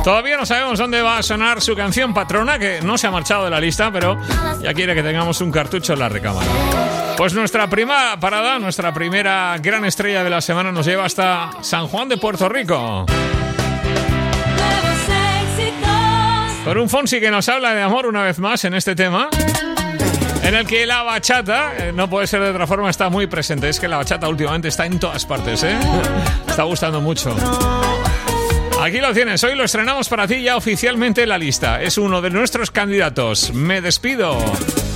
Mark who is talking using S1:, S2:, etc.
S1: Todavía no sabemos dónde va a sonar su canción Patrona, que no se ha marchado de la lista, pero ya quiere que tengamos un cartucho en la recámara. Pues nuestra primera parada, nuestra primera gran estrella de la semana nos lleva hasta San Juan de Puerto Rico. Con un Fonsi que nos habla de amor una vez más en este tema, en el que la bachata, no puede ser de otra forma, está muy presente. Es que la bachata últimamente está en todas partes, ¿eh? Está gustando mucho. Aquí lo tienes, hoy lo estrenamos para ti ya oficialmente en la lista. Es uno de nuestros candidatos. Me despido.